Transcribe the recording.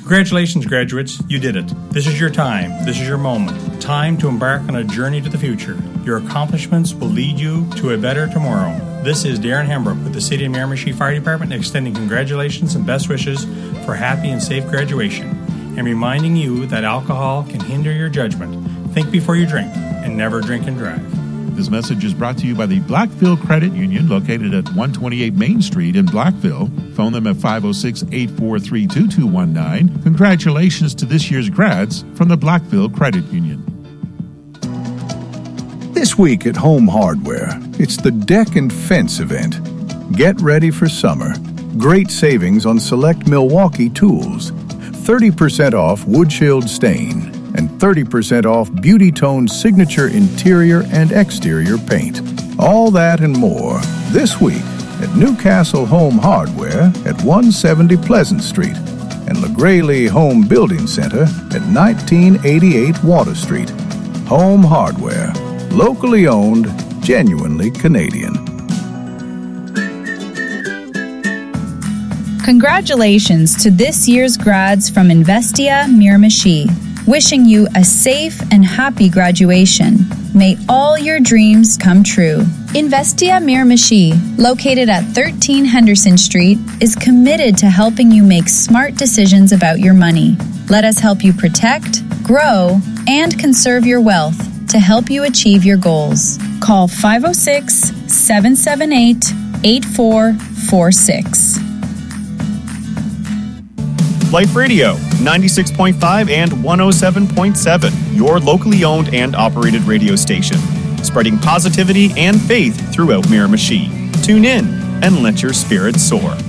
Congratulations, graduates. You did it. This is your time. This is your moment. Time to embark on a journey to the future. Your accomplishments will lead you to a better tomorrow. This is Darren Hembrook with the City of Miramichi Fire Department extending congratulations and best wishes for happy and safe graduation and reminding you that alcohol can hinder your judgment. Think before you drink and never drink and drive. This message is brought to you by the Blackville Credit Union, located at 128 Main Street in Blackville. Phone them at 506-843-2219. Congratulations to this year's grads from the Blackville Credit Union. This week at Home Hardware, it's the Deck and Fence event. Get ready for summer. Great savings on select Milwaukee tools. 30% off wood shield stain. And 30% off Beauty Tone signature interior and exterior paint. All that and more this week at Newcastle Home Hardware at 170 Pleasant Street and LaGraylee Home Building Center at 1988 Water Street. Home Hardware, locally owned, genuinely Canadian. Congratulations to this year's grads from Investia Miramichi. Wishing you a safe and happy graduation. May all your dreams come true. Investia Miramichi, located at 13 Henderson Street, is committed to helping you make smart decisions about your money. Let us help you protect, grow, and conserve your wealth to help you achieve your goals. Call 506-778-8446. Life Radio, 96.5 and 107.7, your locally owned and operated radio station, spreading positivity and faith throughout Miramichi. Tune in and let your spirits soar.